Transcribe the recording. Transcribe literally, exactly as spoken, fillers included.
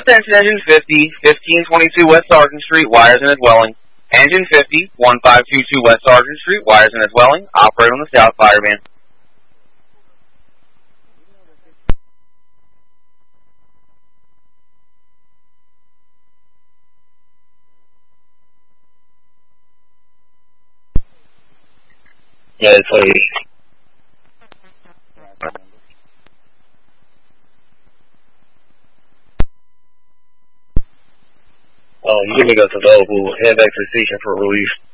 Attention Engine fifty, fifteen twenty-two West Sargent Street, wires in a dwelling. Engine fifty, fifteen twenty-two West Sargent Street, wires in a dwelling. Operate on the south, fireman. Yeah, it's like... Um, you can go to those who head back to the station for relief.